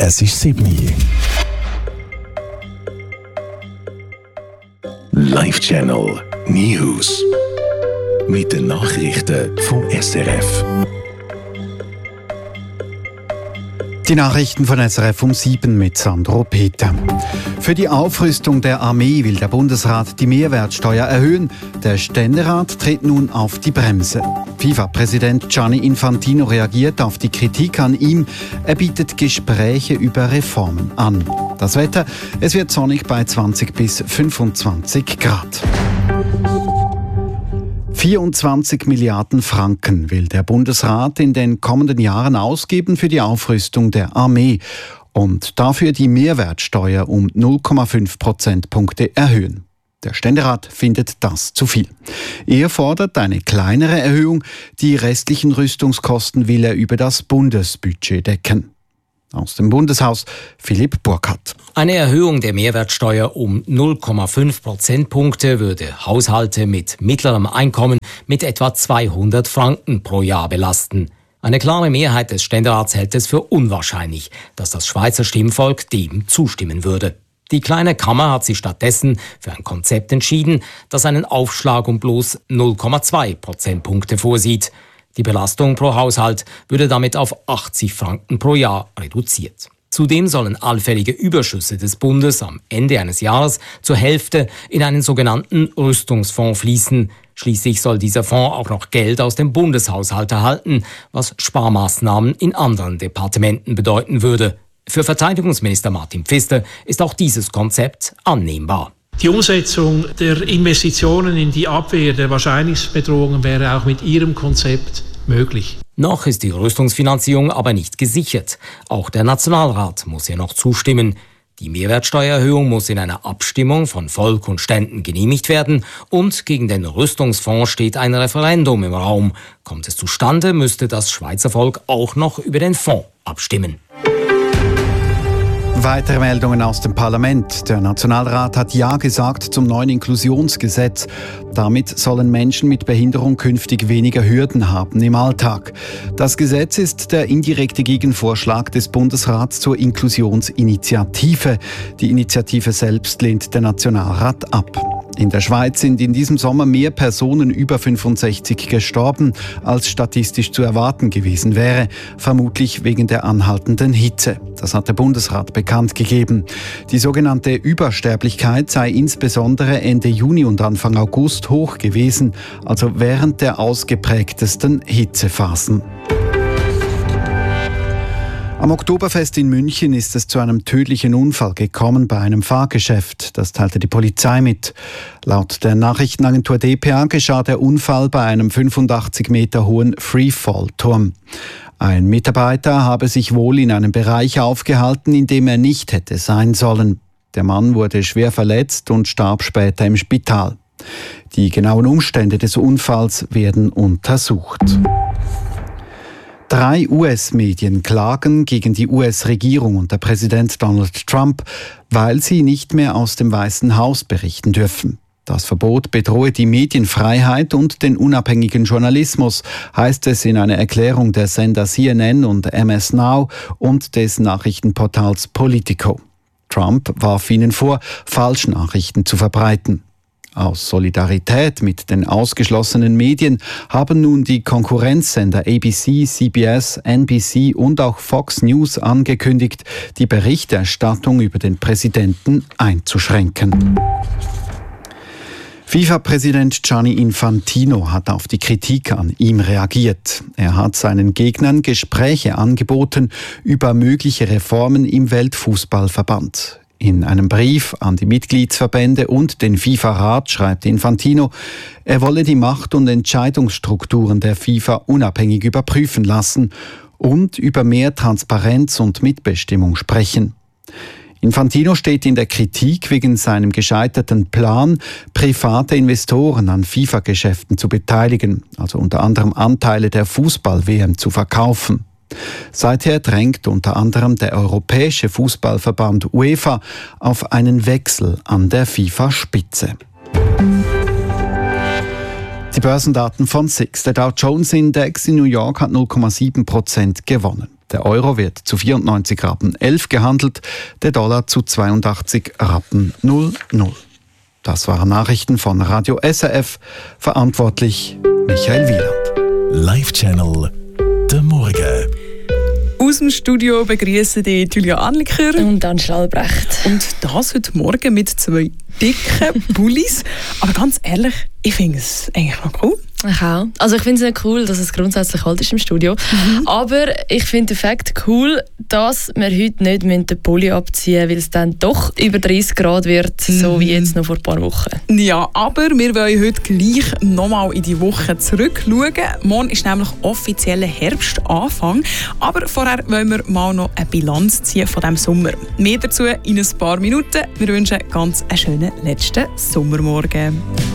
Es ist 7 Uhr. Live-Channel News. Mit den Nachrichten vom SRF. Die Nachrichten von SRF um 7 mit Sandro Peter. Für die Aufrüstung der Armee will der Bundesrat die Mehrwertsteuer erhöhen. Der Ständerat tritt nun auf die Bremse. FIFA-Präsident Gianni Infantino reagiert auf die Kritik an ihm. Er bietet Gespräche über Reformen an. Das Wetter, es wird sonnig bei 20 bis 25 Grad. 24 Milliarden Franken will der Bundesrat in den kommenden Jahren ausgeben für die Aufrüstung der Armee und dafür die Mehrwertsteuer um 0,5 Prozentpunkte erhöhen. Der Ständerat findet das zu viel. Er fordert eine kleinere Erhöhung. Die restlichen Rüstungskosten will er über das Bundesbudget decken. Aus dem Bundeshaus Philipp Burkhardt. Eine Erhöhung der Mehrwertsteuer um 0,5 Prozentpunkte würde Haushalte mit mittlerem Einkommen mit etwa 200 Franken pro Jahr belasten. Eine klare Mehrheit des Ständerats hält es für unwahrscheinlich, dass das Schweizer Stimmvolk dem zustimmen würde. Die kleine Kammer hat sich stattdessen für ein Konzept entschieden, das einen Aufschlag um bloß 0,2 Prozentpunkte vorsieht. Die Belastung pro Haushalt würde damit auf 80 Franken pro Jahr reduziert. Zudem sollen allfällige Überschüsse des Bundes am Ende eines Jahres zur Hälfte in einen sogenannten Rüstungsfonds fließen. Schließlich soll dieser Fonds auch noch Geld aus dem Bundeshaushalt erhalten, was Sparmaßnahmen in anderen Departementen bedeuten würde. Für Verteidigungsminister Martin Pfister ist auch dieses Konzept annehmbar. Die Umsetzung der Investitionen in die Abwehr der Wahrscheinlichkeitsbedrohungen wäre auch mit Ihrem Konzept möglich. Noch ist die Rüstungsfinanzierung aber nicht gesichert. Auch der Nationalrat muss hier noch zustimmen. Die Mehrwertsteuererhöhung muss in einer Abstimmung von Volk und Ständen genehmigt werden und gegen den Rüstungsfonds steht ein Referendum im Raum. Kommt es zustande, müsste das Schweizer Volk auch noch über den Fonds abstimmen. Weitere Meldungen aus dem Parlament. Der Nationalrat hat Ja gesagt zum neuen Inklusionsgesetz. Damit sollen Menschen mit Behinderung künftig weniger Hürden haben im Alltag. Das Gesetz ist der indirekte Gegenvorschlag des Bundesrats zur Inklusionsinitiative. Die Initiative selbst lehnt der Nationalrat ab. In der Schweiz sind in diesem Sommer mehr Personen über 65 gestorben, als statistisch zu erwarten gewesen wäre, vermutlich wegen der anhaltenden Hitze. Das hat der Bundesrat bekannt gegeben. Die sogenannte Übersterblichkeit sei insbesondere Ende Juni und Anfang August hoch gewesen, also während der ausgeprägtesten Hitzephasen. Am Oktoberfest in München ist es zu einem tödlichen Unfall gekommen bei einem Fahrgeschäft. Das teilte die Polizei mit. Laut der Nachrichtenagentur dpa geschah der Unfall bei einem 85 Meter hohen Freefall-Turm. Ein Mitarbeiter habe sich wohl in einem Bereich aufgehalten, in dem er nicht hätte sein sollen. Der Mann wurde schwer verletzt und starb später im Spital. Die genauen Umstände des Unfalls werden untersucht. 3 US-Medien klagen gegen die US-Regierung unter Präsident Donald Trump, weil sie nicht mehr aus dem Weißen Haus berichten dürfen. Das Verbot bedrohe die Medienfreiheit und den unabhängigen Journalismus, heißt es in einer Erklärung der Sender CNN und MS Now und des Nachrichtenportals Politico. Trump warf ihnen vor, Falschnachrichten zu verbreiten. Aus Solidarität mit den ausgeschlossenen Medien haben nun die Konkurrenzsender ABC, CBS, NBC und auch Fox News angekündigt, die Berichterstattung über den Präsidenten einzuschränken. FIFA-Präsident Gianni Infantino hat auf die Kritik an ihm reagiert. Er hat seinen Gegnern Gespräche angeboten über mögliche Reformen im Weltfußballverband. In einem Brief an die Mitgliedsverbände und den FIFA-Rat schreibt Infantino, er wolle die Macht- und Entscheidungsstrukturen der FIFA unabhängig überprüfen lassen und über mehr Transparenz und Mitbestimmung sprechen. Infantino steht in der Kritik wegen seinem gescheiterten Plan, private Investoren an FIFA-Geschäften zu beteiligen, also unter anderem Anteile der Fußball-WM zu verkaufen. Seither drängt unter anderem der Europäische Fußballverband UEFA auf einen Wechsel an der FIFA-Spitze. Die Börsendaten von SIX. Der Dow Jones Index in New York hat 0,7% gewonnen. Der Euro wird zu 94 Rappen 11 gehandelt, der Dollar zu 82 Rappen 00. Das waren Nachrichten von Radio SRF. Verantwortlich Michael Wieland. Live-Channel der Morgen. Aus dem Studio begrüßen die Julia Anliker und Angela Albrecht. Und das heute Morgen mit 2 dicken Pullis. Aber ganz ehrlich, ich finde es eigentlich noch cool. Ich auch. Also ich finde es nicht cool, dass es grundsätzlich kalt ist im Studio. Aber ich finde den Fakt cool, dass wir heute nicht den Pulli abziehen müssen, weil es dann doch über 30 Grad wird, so wie jetzt noch vor ein paar Wochen. Ja, aber wir wollen heute gleich nochmal in die Woche zurückschauen. Morgen ist nämlich offizieller Herbstanfang. Aber vorher wollen wir mal noch eine Bilanz ziehen von diesem Sommer. Mehr dazu in ein paar Minuten. Wir wünschen ganz einen schönen letzten Sommermorgen.